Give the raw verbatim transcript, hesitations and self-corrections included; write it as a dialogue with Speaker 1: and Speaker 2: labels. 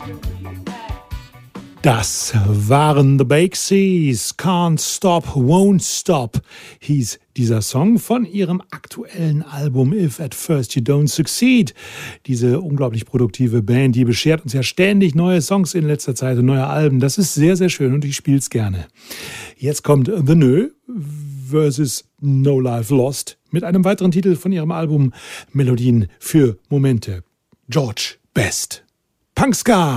Speaker 1: Das waren The Bakeseas, Can't Stop, Won't Stop, hieß dieser Song von ihrem aktuellen Album If at First You Don't Succeed. Diese unglaublich produktive Band, die beschert uns ja ständig neue Songs in letzter Zeit und neue Alben. Das ist sehr, sehr schön und ich spiel's gerne. Jetzt kommt The Nö versus No Life Lost mit einem weiteren Titel von ihrem Album Melodien für Momente. George Best. Punk Ska.